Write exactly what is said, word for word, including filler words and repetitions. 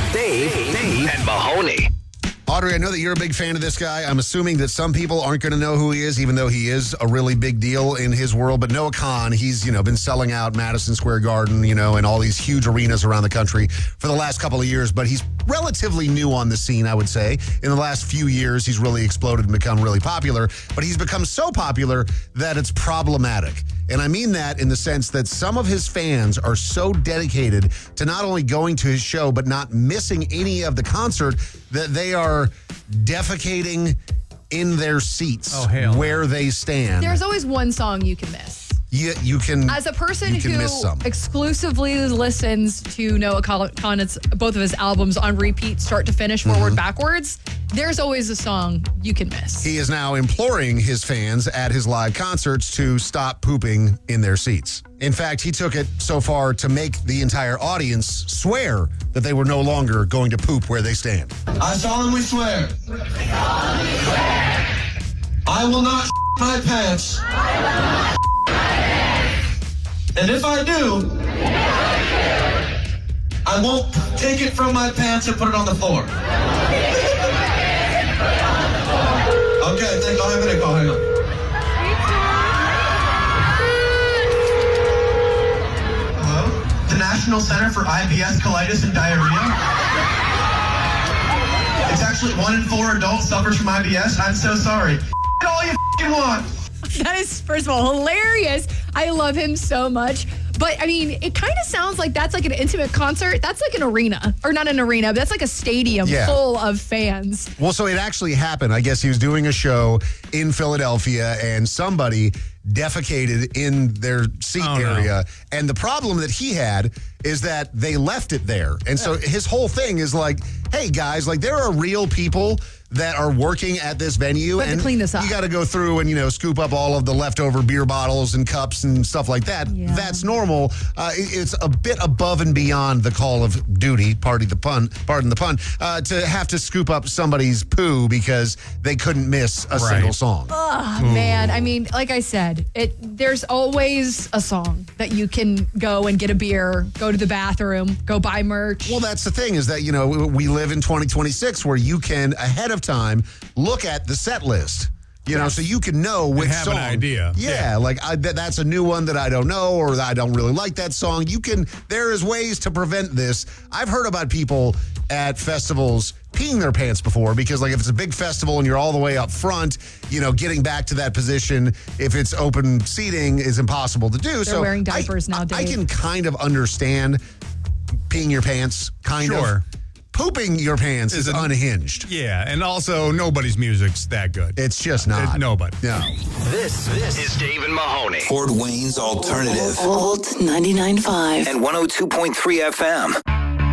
Dave, Dave, and Mahoney. Audrey, I know that you're a big fan of this guy. I'm assuming that some people aren't going to know who he is, even though he is a really big deal in his world. But Noah Kahan, he's, you know, been selling out Madison Square Garden, you know, and all these huge arenas around the country for the last couple of years. But he's relatively new on the scene, I would say. In the last few years, he's really exploded and become really popular. But he's become so popular that it's problematic. And I mean that in the sense that some of his fans are so dedicated to not only going to his show, but not missing any of the concert, that they are defecating in their seats oh, hell. where they stand. There's always one song you can miss. You, you can, As a person you can who miss some. exclusively listens to Noah Kahan's, both of his albums on repeat, start to finish, forward, mm-hmm. backwards, there's always a song you can miss. He is now imploring his fans at his live concerts to stop pooping in their seats. In fact, he took it so far to make the entire audience swear that they were no longer going to poop where they stand. I solemnly swear. I solemnly swear. I will not sh- my pants. I will not sh- And if I do, I won't take it from my pants and put it on the floor. Okay, thank you. I'll have a minute. Go, hang on. Hello? The National Center for I B S, Colitis, and Diarrhea. It's actually one in four adults suffers from I B S. I'm so sorry. All you f***ing want. That is, first of all, hilarious. I love him so much. But, I mean, it kind of sounds like that's like an intimate concert. That's like an arena. Or not an arena, but that's like a stadium yeah. full of fans. Well, so it actually happened. I guess he was doing a show in Philadelphia, and somebody defecated in their seat oh, area. No. And the problem that he had is that they left it there. And so his whole thing is like, hey, guys, like there are real people that are working at this venue, We have and to clean this up. You got to go through and, you know, scoop up all of the leftover beer bottles and cups and stuff like that. Yeah. That's normal. Uh, it, it's a bit above and beyond the call of duty, pardon the pun, pardon the pun, uh, to have to scoop up somebody's poo because they couldn't miss a right. single song. Oh, man. I mean, like I said, it there's always a song that you can go and get a beer, go to the bathroom, go buy merch. Well, that's the thing is that, you know, we live in twenty twenty-six where you can, ahead of time, look at the set list. You know, yes. so you can know which and have song. an idea. Yeah, yeah. like I, th- that's a new one that I don't know, or I don't really like that song. You can, there is ways to prevent this. I've heard about people at festivals peeing their pants before because, like, if it's a big festival and you're all the way up front, you know, getting back to that position, if it's open seating, is impossible to do. They're so wearing diapers I, now, Dave. I can kind of understand peeing your pants, kind Sure. of. Pooping your pants is, Is it- unhinged. Yeah, and also nobody's music's that good. It's just not. Uh, nobody. No. This, this is Dave and Mahoney. Fort Wayne's Alternative. Old ninety-nine point five. And one oh two point three F M.